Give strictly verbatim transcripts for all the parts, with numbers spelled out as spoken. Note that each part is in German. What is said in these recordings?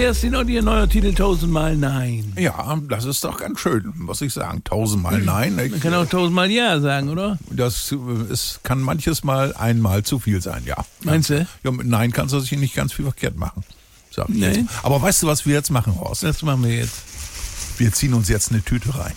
Erst noch ihr neuer Titel Tausendmal Nein. Ja, das ist doch ganz schön, muss ich sagen. Tausendmal Nein. Ich, Man kann auch tausendmal Ja sagen, oder? Das es kann manches Mal einmal zu viel sein, ja. Meinst du? Ja, mit Nein kannst du sich nicht ganz viel verkehrt machen. Sag ich Nee. jetzt. Aber weißt du, was wir jetzt machen, Horst? Das machen wir jetzt. Wir ziehen uns jetzt eine Tüte rein.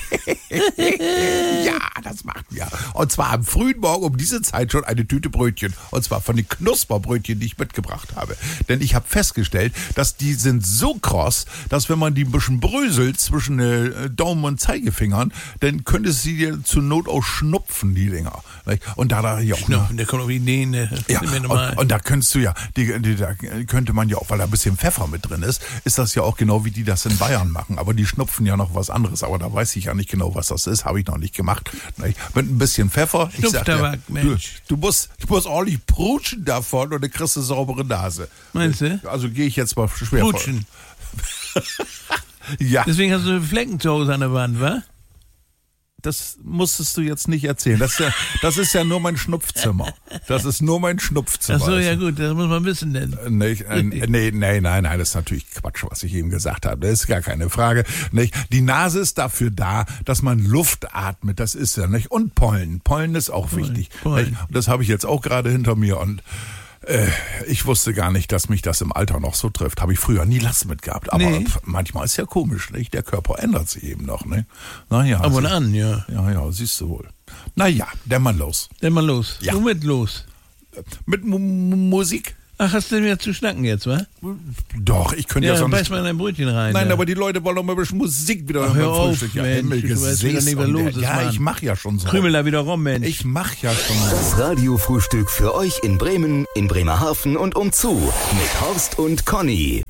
Ja, das machen wir. Und zwar am frühen Morgen um diese Zeit schon eine Tüte Brötchen. Und zwar von den Knusperbrötchen, die ich mitgebracht habe. Denn ich habe festgestellt, dass die sind so kross, dass wenn man die ein bisschen bröselt zwischen äh, Daumen und Zeigefingern, dann könnte sie dir zur Not auch schnupfen, die Dinger. Und da da ja auch Schnupfen, der kommt auf Ideen. Ne? ja, und, und da könntest du ja, die, die, da könnte man ja auch, weil da ein bisschen Pfeffer mit drin ist, ist das ja auch genau wie die das in Bayern machen. Aber die schnupfen ja noch was anderes. Aber da weiß ich ja nicht genau, was das ist. Habe ich noch nicht gemacht. Mit ein bisschen Pfeffer. Ich sag dir, du, du, musst, du musst ordentlich prutschen davon und dann kriegst du eine saubere Nase. Meinst du? Also gehe ich jetzt mal schwer Prutschen. vor. Ja. Deswegen hast du Flecken zu Hause an der Wand, wa? Das musstest du jetzt nicht erzählen. Das ist ja, das ist ja nur mein Schnupfzimmer. Das ist nur mein Schnupfzimmer. Ach so, ja gut, das muss man wissen denn. Nicht, äh, nee, nee, nein, nein, das ist natürlich Quatsch, was ich eben gesagt habe. Das ist gar keine Frage. Nicht? Die Nase ist dafür da, dass man Luft atmet. Das ist ja nicht. Und Pollen. Pollen ist auch Pollen, wichtig. Pollen. Nicht? Und das habe ich jetzt auch gerade hinter mir und äh, ich wusste gar nicht, dass mich das im Alter noch so trifft. Habe ich früher nie Last mit gehabt. Aber Nee. manchmal ist ja komisch, nicht? Der Körper ändert sich eben noch, ne? Naja. Ab und an, ja. Ja, ja, siehst du wohl. Naja, der Mann los. Dann mal los. Ja. Du mit los. Mit M- M- Musik? Ach, hast du wieder zu schnacken jetzt, wa? Doch, ich könnte ja, Ja, so dann nicht. beiß mal in dein Brötchen rein. Nein, ja. aber die Leute wollen doch mal ein bisschen Musik wieder Ach, hör beim auf, Frühstück. Ja, Mensch, Himmel, du weißt wieder Gesäß nicht, was und los der- ist, Ja, Mann. ich mach ja schon so. Krümel da wieder rum, Mensch. Ich mach ja schon. Das Radiofrühstück für euch in Bremen, in Bremerhaven und umzu mit Horst und Conny.